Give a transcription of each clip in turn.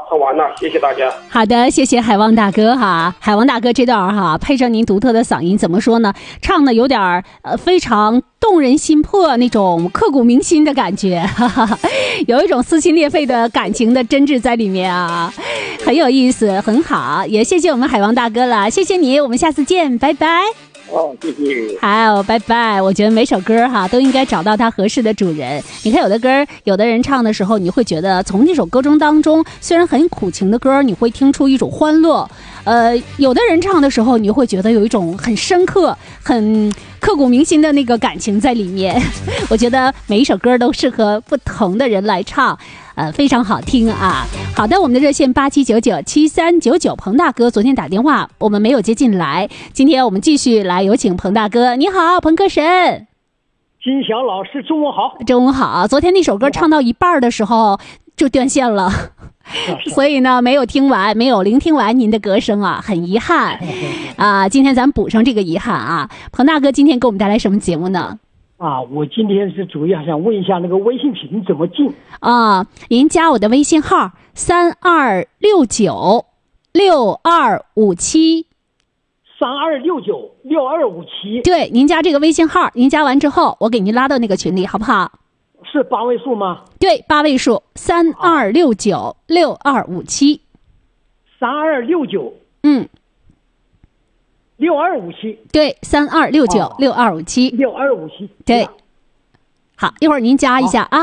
喝完了，谢谢大家。 好的，谢谢海王大哥哈。海王大哥这段哈，配上您独特的嗓音，怎么说呢？唱的有点非常动人心魄，那种刻骨铭心的感觉，哈哈，有一种撕心裂肺的感情的真挚在里面啊，很有意思，很好。也谢谢我们海王大哥了，谢谢你，我们下次见，拜拜。 谢谢。 好，拜拜。我觉得每首歌哈都应该找到它合适的主人。你看有的歌，有的人唱的时候，你会觉得从这首歌中当中，虽然很苦情的歌，你会听出一种欢乐。有的人唱的时候，你会觉得有一种很深刻、很刻骨铭心的那个感情在里面。我觉得每一首歌都适合不同的人来唱。非常好听啊！好的，我们的热线87997399，彭大哥昨天打电话，我们没有接进来。今天我们继续来有请彭大哥。你好，彭歌神。 金祥老师，中午好。 中午好。昨天那首歌唱到一半的时候就断线了，所以呢没有听完，没有聆听完您的歌声啊，很遗憾啊。今天咱补上这个遗憾啊。彭大哥今天给我们带来什么节目呢？ 我今天是主要想问一下那个微信群怎么进啊？您加我的微信号32696257，32696257。对，您加这个微信号，您加完之后，我给您拉到那个群里，好不好？ 是8位数吗？ 对，8位数，32696257。 3269。6257，对 ，32696257， 6257， 对，好，一会儿您加一下啊。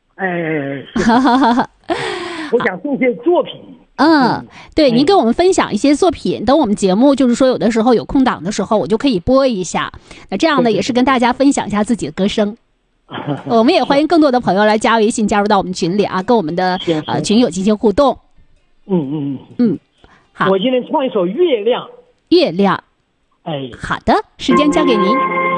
我想做些作品。 对，您跟我们分享一些作品，等我们节目就是说有的时候有空档的时候，我就可以播一下。那这样呢，也是跟大家分享一下自己的歌声。我们也欢迎更多的朋友来加微信，加入到我们群里啊，跟我们的群友进行互动。好， 我今天唱一首《月亮》。 月亮。好的，时间交给您。